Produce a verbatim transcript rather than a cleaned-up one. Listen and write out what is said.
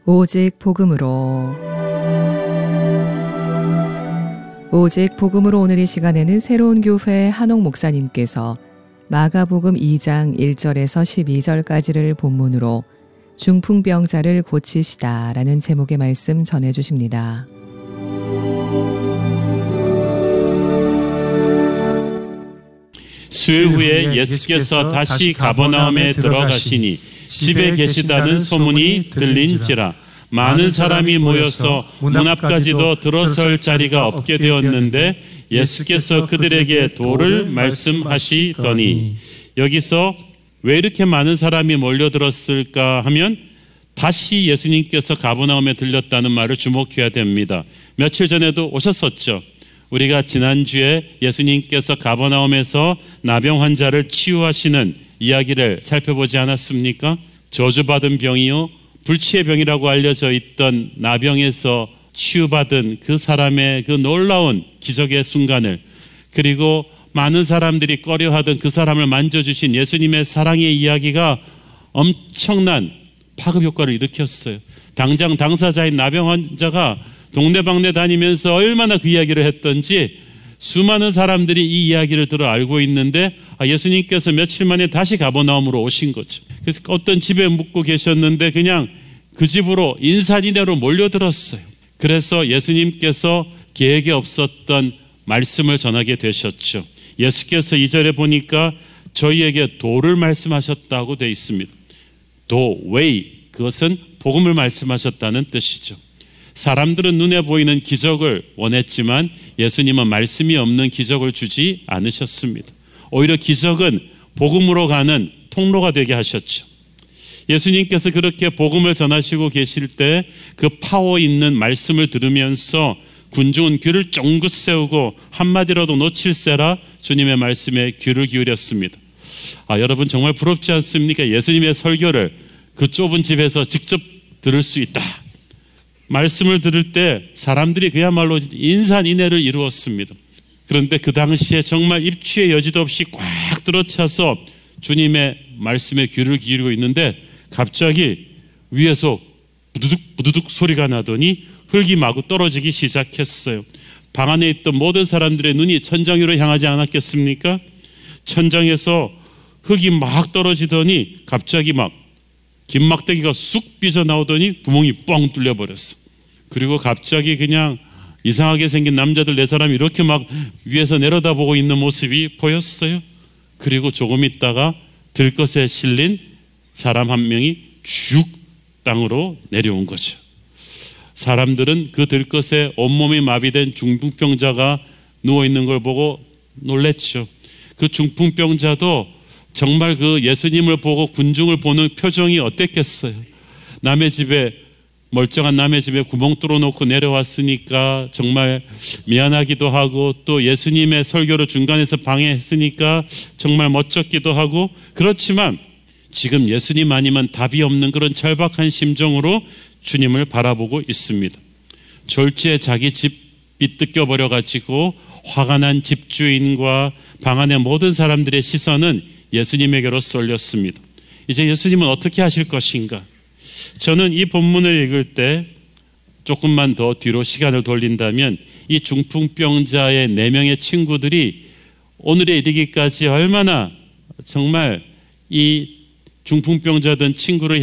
오직 복음으로 오직 복음으로 오늘 이 시간에는 새로운 교회 한옥 목사님께서 마가복음 이 장 일 절에서 십이 절까지를 본문으로 중풍병자를 고치시다라는 제목의 말씀 전해주십니다. 수요 후에 예수께서 다시 가버나움에 들어가시니 집에 계시다는 소문이 들린지라 많은 사람이 모여서 문 앞까지도 들어설 자리가 없게 되었는데 예수께서 그들에게 도를 말씀하시더니, 여기서 왜 이렇게 많은 사람이 몰려들었을까 하면 다시 예수님께서 가버나움에 들렸다는 말을 주목해야 됩니다. 며칠 전에도 오셨었죠. 우리가 지난주에 예수님께서 가버나움에서 나병 환자를 치유하시는 이야기를 살펴보지 않았습니까? 저주받은 병이요 불치의 병이라고 알려져 있던 나병에서 치유받은 그 사람의 그 놀라운 기적의 순간을, 그리고 많은 사람들이 꺼려하던 그 사람을 만져주신 예수님의 사랑의 이야기가 엄청난 파급 효과를 일으켰어요. 당장 당사자인 나병 환자가 동네방네 다니면서 얼마나 그 이야기를 했던지 수많은 사람들이 이 이야기를 들어 알고 있는데, 아, 예수님께서 며칠 만에 다시 가버나움으로 오신 거죠. 그래서 어떤 집에 묵고 계셨는데 그냥 그 집으로 인산인해로 몰려들었어요. 그래서 예수님께서 계획에 없었던 말씀을 전하게 되셨죠. 예수께서 이 절에 보니까 저희에게 도를 말씀하셨다고 되어 있습니다. 도, 웨이, 그것은 복음을 말씀하셨다는 뜻이죠. 사람들은 눈에 보이는 기적을 원했지만 예수님은 말씀이 없는 기적을 주지 않으셨습니다. 오히려 기적은 복음으로 가는 통로가 되게 하셨죠. 예수님께서 그렇게 복음을 전하시고 계실 때 그 파워 있는 말씀을 들으면서 군중은 귀를 쫑긋 세우고 한마디라도 놓칠세라 주님의 말씀에 귀를 기울였습니다. 아, 여러분 정말 부럽지 않습니까? 예수님의 설교를 그 좁은 집에서 직접 들을 수 있다. 말씀을 들을 때 사람들이 그야말로 인산인해를 이루었습니다. 그런데 그 당시에 정말 입추의 여지도 없이 꽉 들어차서 주님의 말씀에 귀를 기울이고 있는데 갑자기 위에서 부두둑 부두둑 소리가 나더니 흙이 마구 떨어지기 시작했어요. 방 안에 있던 모든 사람들의 눈이 천장 위로 향하지 않았겠습니까? 천장에서 흙이 막 떨어지더니 갑자기 막 긴 막대기가 쑥 삐져나오더니 구멍이 뻥 뚫려버렸어. 그리고 갑자기 그냥 이상하게 생긴 남자들 네 사람이 이렇게 막 위에서 내려다보고 있는 모습이 보였어요. 그리고 조금 있다가 들것에 실린 사람 한 명이 쭉 땅으로 내려온 거죠. 사람들은 그 들것에 온몸이 마비된 중풍병자가 누워있는 걸 보고 놀랬죠. 그 중풍병자도 정말 그 예수님을 보고 군중을 보는 표정이 어땠겠어요. 남의 집에, 멀쩡한 남의 집에 구멍 뚫어놓고 내려왔으니까 정말 미안하기도 하고, 또 예수님의 설교를 중간에서 방해했으니까 정말 멋쩍기도 하고, 그렇지만 지금 예수님 아니면 답이 없는 그런 절박한 심정으로 주님을 바라보고 있습니다. 졸지에 자기 집이 뜯겨버려가지고 화가 난 집주인과 방 안의 모든 사람들의 시선은 예수님에게로 쏠렸습니다. 이제 예수님은 어떻게 하실 것인가? 저는 이 본문을 읽을 때 조금만 더 뒤로 시간을 돌린다면 이 중풍병자의 네 명의 친구들이 오늘에 이르기까지 얼마나 정말 이 중풍병자든 친구를